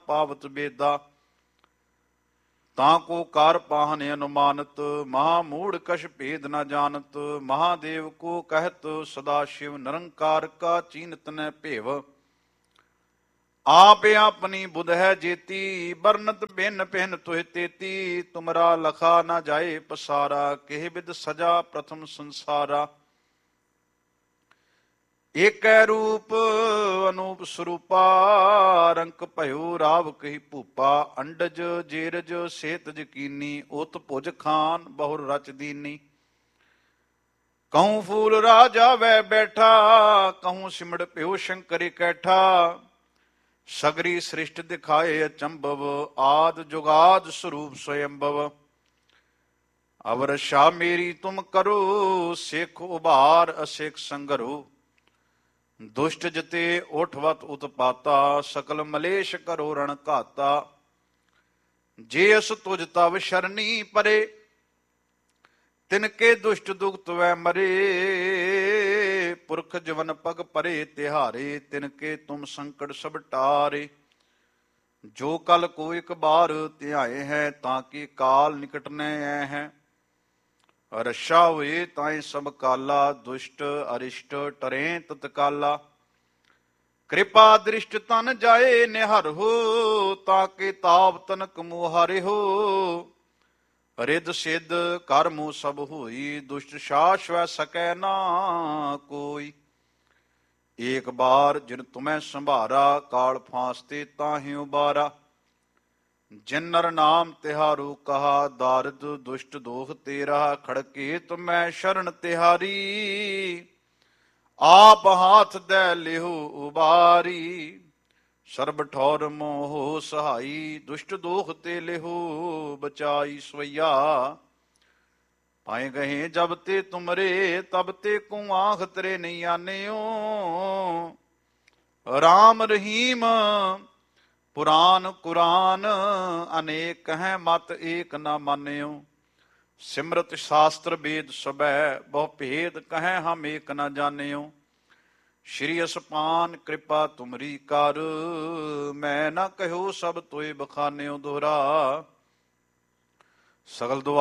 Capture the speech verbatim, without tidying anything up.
पावत बेदा। ताको कार पाहन अनुमानत, महामूढ़ कश भेद न जानत। महादेव को कहत सदाशिव, निरंकार का चीनत न भेव। आप अपनी बुध है जेती, बरनत भिन्न भिन्न तुह तेती। तुमरा लखा न जाए पसारा, केह विद सजा प्रथम संसारा। एक रूप अनूप स्वरूपा, रंक भयो राव कही भूपा। अंडज जेरज सेतज कीनी, उत भुज खान बहुर रच दीनी। कहूँ फूल राजा वह बैठा, कहूँ सिमड़ प्यो शंकर कैठा। सगरी सृष्टि दिखाए अचंभव, आद जुगाद स्वरूप स्वयंभव। अवर शाह मेरी तुम करो, सेख उबार असेख संगरो। दुष्ट जते ओठवत उत्पाता, सकल मलेश करो रण घाता। जे अस तुझ तव शरणी परे, तिनके दुष्ट दुखत वै मरे। पुरख जवन पग परे तिहारे, तिनके तुम संकट सब टारे। जो कल को एक बार ध्याए है, ताकि काल निकट न आए है। रशा हुए ताए सब काला, दुष्ट अरिष्ट टरे तत्काला। कृपा दृष्ट तन जाए निहर हो, ताके ताप तनक मुहारे हो। रिद सिद्ध कर्म सब होई, दुष्ट शास वह सकै ना कोई। एक बार जिन तुम्हें संभारा, काल फांसते ताहि उबारा। जिन नर नाम तिहारू कहा, दारिद दुष्ट दोख तेरा। खड़के तुम्हें शरण तिहारी, आप हाथ दे लिहो उबारी। सर्ब ठौर मोह सहाई, दुष्ट दोख ते लिहो बचाई स्वैया। पाए गहे जब ते तुमरे, तब ते को आंख तेरे नहीं आनेओ। राम रहीम पुराण कुरान, अनेक हैं मत एक न मान्यो। सिमरत शास्त्र वेद सबै, बहु भेद कहें हम एक न जान्यो। श्री असपान कृपा तुमरी कर, मैं न कहो सब तोय बखान्यो दोहरा। सगल दुआ